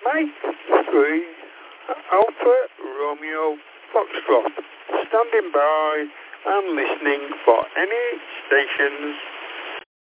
Mike 3, Alpha Romeo Foxtrot, standing by and listening for any stations